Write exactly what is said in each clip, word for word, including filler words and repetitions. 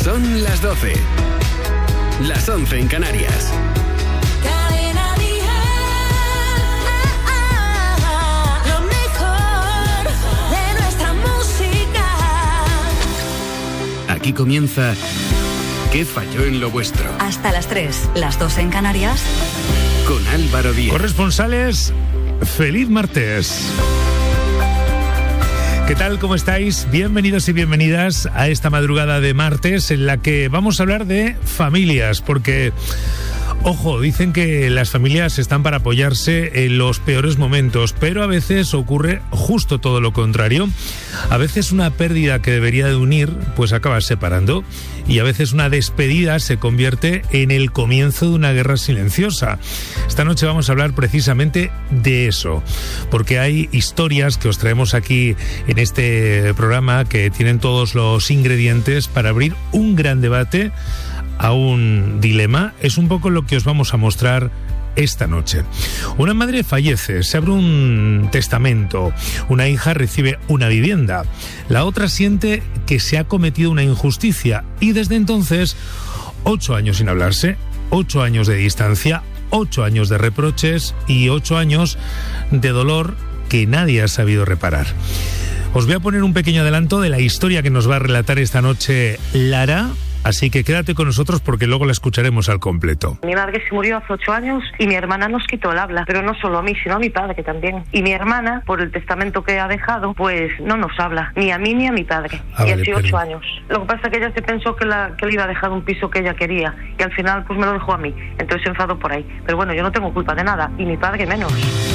Son las doce. Las once en Canarias. Cadena Dial. Lo mejor de nuestra música. Aquí comienza ¿Qué falló en lo vuestro? Hasta las tres, las dos en Canarias. Con Álvaro Díaz. Corresponsales, feliz martes. ¿Qué tal? ¿Cómo estáis? Bienvenidos y bienvenidas a esta madrugada de martes en la que vamos a hablar de familias, porque, ojo, dicen que las familias están para apoyarse en los peores momentos, pero a veces ocurre justo todo lo contrario. A veces una pérdida que debería de unir, pues acaba separando, y a veces una despedida se convierte en el comienzo de una guerra silenciosa. Esta noche vamos a hablar precisamente de eso, porque hay historias que os traemos aquí en este programa que tienen todos los ingredientes para abrir un gran debate a un dilema. Es un poco lo que os vamos a mostrar esta noche. Una madre fallece, se abre un testamento, una hija recibe una vivienda, la otra siente que se ha cometido una injusticia y desde entonces, ocho años sin hablarse, ocho años de distancia, ocho años de reproches y ocho años de dolor que nadie ha sabido reparar. Os voy a poner un pequeño adelanto de la historia que nos va a relatar esta noche Lara. Así que quédate con nosotros porque luego la escucharemos al completo. Mi madre se murió hace ocho años y mi hermana nos quitó el habla, pero no solo a mí, sino a mi padre también. Y mi hermana, por el testamento que ha dejado, pues no nos habla, ni a mí ni a mi padre. Ah, y vale, así pero... ocho años. Lo que pasa es que ella se pensó que, la, que le iba a dejar un piso que ella quería y al final pues me lo dejó a mí. Entonces se enfadó por ahí. Pero bueno, yo no tengo culpa de nada y mi padre menos.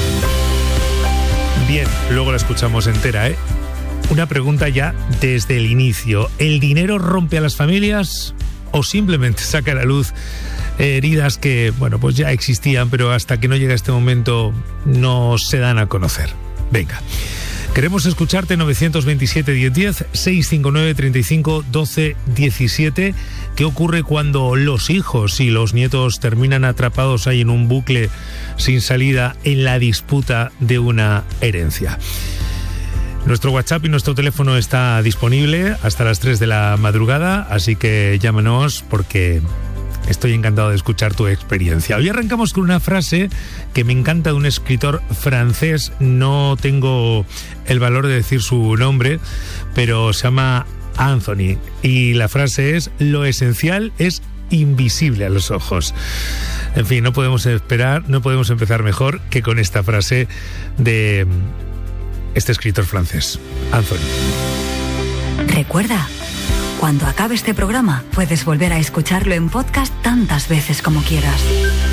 Bien, luego la escuchamos entera, ¿eh? Una pregunta ya desde el inicio. ¿El dinero rompe a las familias o simplemente saca a la luz heridas que, bueno, pues ya existían, pero hasta que no llega este momento no se dan a conocer? Venga, queremos escucharte. Nueve dos siete, diez diez, seis cinco nueve, treinta y cinco, doce, diecisiete. ¿Qué ocurre cuando los hijos y los nietos terminan atrapados ahí en un bucle sin salida en la disputa de una herencia? Nuestro WhatsApp y nuestro teléfono está disponible hasta las tres de la madrugada, así que llámanos porque estoy encantado de escuchar tu experiencia. Hoy arrancamos con una frase que me encanta de un escritor francés, no tengo el valor de decir su nombre, pero se llama Anthony, y la frase es: lo esencial es invisible a los ojos. En fin, no podemos esperar, no podemos empezar mejor que con esta frase de este escritor francés, Anthony. Recuerda, cuando acabe este programa, puedes volver a escucharlo en podcast tantas veces como quieras.